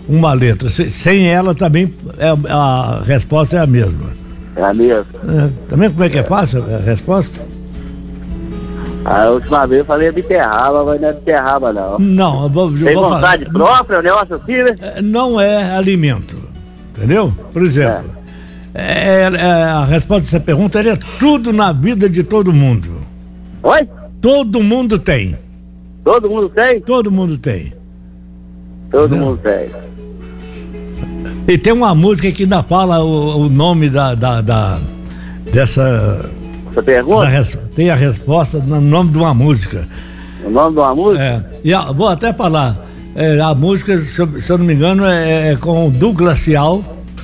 uma letra. Sem ela também a resposta é a mesma. É a mesma. Também como é que é fácil a resposta? A última vez eu falei beterraba, mas não é beterraba não. Não, tem vontade própria, o negócio assim, né? Não é alimento, entendeu? Por exemplo, a resposta dessa pergunta é tudo na vida de todo mundo. Oi? Todo mundo tem. Todo mundo tem? Todo mundo tem. Todo mundo tem. E tem uma música que ainda fala o nome dessa... Essa pergunta? Tem a resposta no nome de uma música. O nome de uma música? Vou até falar. A música, se eu não me engano, é com o Du Glacial.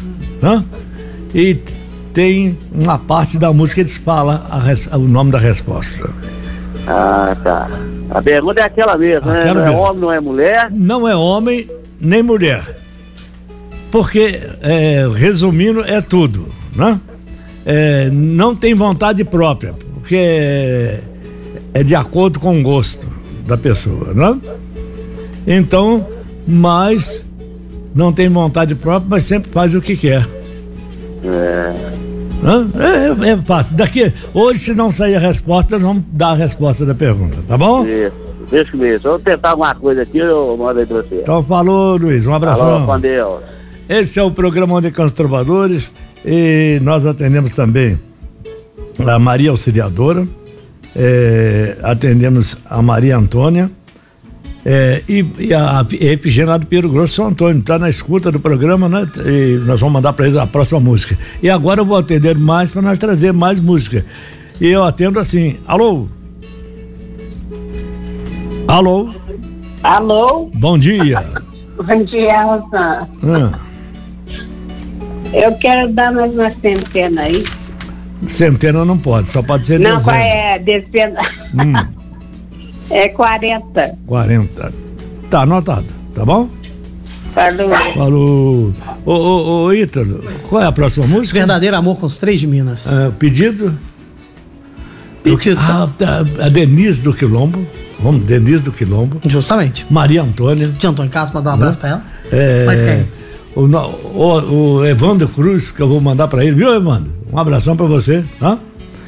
E tem uma parte da música que eles falam o nome da resposta. Ah, tá. A pergunta é aquela mesmo, né? Não é homem, não é mulher? Não é homem, nem mulher. Porque, resumindo, é tudo, né? Não tem vontade própria, porque é de acordo com o gosto da pessoa, né? Então, mas não tem vontade própria, mas sempre faz o que quer. É fácil. Hoje, se não sair a resposta, nós vamos dar a resposta da pergunta, tá bom? Isso mesmo. Vou tentar alguma coisa aqui, eu mando aí pra você. Então, falou, Luiz. Um abração. Falou, com Deus. Esse é o programa Onde Cantos Trovadores e nós atendemos também a Maria Auxiliadora, atendemos a Maria Antônia e a Epigênia do Pinheiro Grosso, São Antônio, está na escuta do programa, né? E nós vamos mandar para eles a próxima música. E agora eu vou atender mais para nós trazer mais música. E eu atendo assim: alô? Alô? Alô? Bom dia. Bom dia, Rosana. Eu quero dar mais uma centena aí. Centena não pode, só pode ser não, dezena. É dezena. É 40. 40. Tá anotado, tá bom? Falou. Ô Ítalo, qual é a próxima música? Verdadeiro Amor com os Três de Minas. Pedido? A Denise do Quilombo. Denise do Quilombo. Justamente. Maria Antônia. De Antônio Carlos, mandar um abraço pra ela. Mas quem? O Evandro Cruz, que eu vou mandar pra ele, viu, Evandro? Um abração pra você, tá?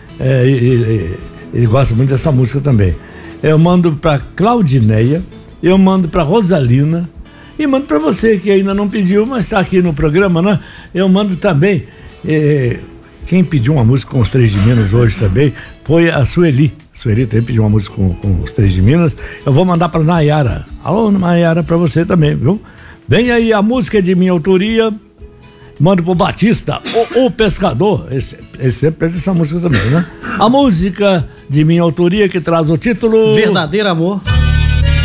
Ele gosta muito dessa música também. Eu mando pra Claudineia, eu mando pra Rosalina e mando pra você que ainda não pediu, mas tá aqui no programa, né? Eu mando também, quem pediu uma música com os Três de Minas hoje também foi a Sueli. Sueli também pediu uma música com os Três de Minas. Eu vou mandar pra Nayara. Alô, Nayara, pra você também, viu? Vem aí, a música de minha autoria. Mando pro Batista, o Pescador. Ele sempre pede essa música também, né? A música de minha autoria que traz o título... Verdadeiro Amor.